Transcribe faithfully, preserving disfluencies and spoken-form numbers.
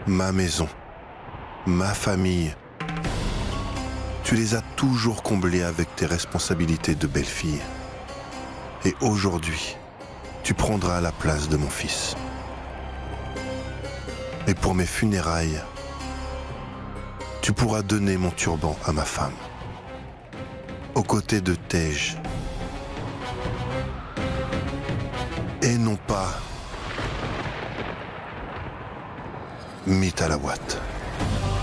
ma maison, ma famille. Tu les as toujours comblés avec tes responsabilités de belle-fille. Et aujourd'hui, tu prendras la place de mon fils. Et pour mes funérailles, tu pourras donner mon turban à ma femme, aux côtés de Tej, et non pas Mitalawat.